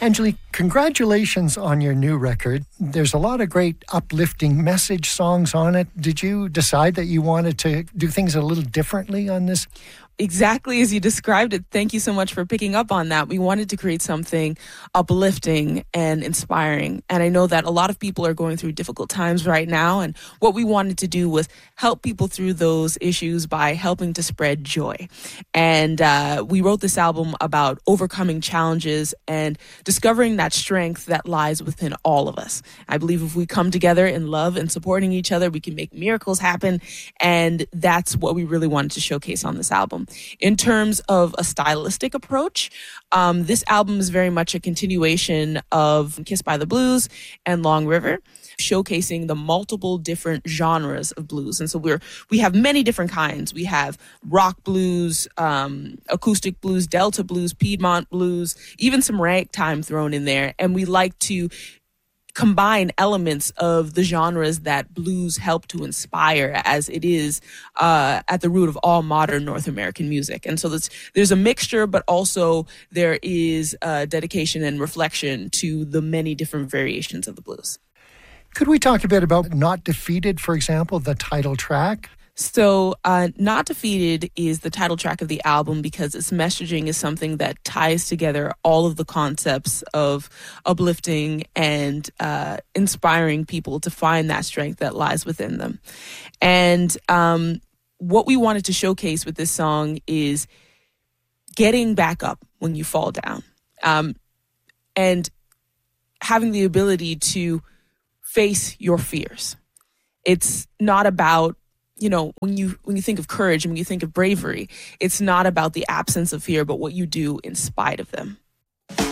Angelique, congratulations on your new record. There's a lot of great uplifting message songs on it. Did you decide that you wanted to do things a little differently on this? Exactly as you described it. Thank you so much for picking up on that. We wanted to create something uplifting and inspiring. And I know that a lot of people are going through difficult times right now. And what we wanted to do was help people through those issues by helping to spread joy. And we wrote this album about overcoming challenges and discovering that strength that lies within all of us. I believe if we come together in love and supporting each other, we can make miracles happen. And that's what we really wanted to showcase on this album. In terms of a stylistic approach, this album is very much a continuation of Kiss by the Blues and Long River, showcasing the multiple different genres of blues. And so we have many different kinds. We have rock blues, acoustic blues, Delta blues, Piedmont blues, even some ragtime thrown in there. And we like to combine elements of the genres that blues help to inspire, as it is at the root of all modern North American music. And so there's a mixture, but also there is dedication and reflection to the many different variations of the blues. Could we talk a bit about Not Defeated, for example, the title track? So Not Defeated is the title track of the album because its messaging is something that ties together all of the concepts of uplifting and inspiring people to find that strength that lies within them. And what we wanted to showcase with this song is getting back up when you fall down, and having the ability to face your fears. It's not about, when you think of courage and when you think of bravery, it's not about the absence of fear, but what you do in spite of them.